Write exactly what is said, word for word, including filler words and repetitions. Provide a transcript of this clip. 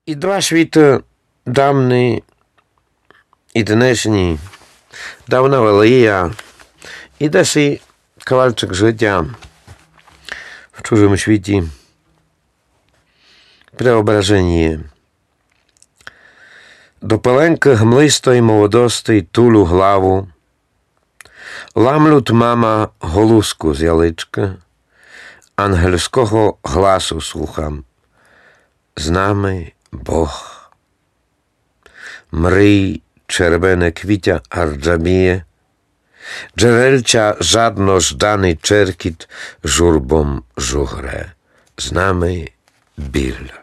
І два світи давні і днешні, давна велія, і десь і кавалчик життя в чужому світі. Преображення. До пеленки гмлистої молодости тулю главу, ламлют мама голузку з ялички, ангельського гласу слухам. З нами Бог. Мрій червене квітя арджаміє, джерельця жадно жданий черкіт журбом жугре. З нами біль.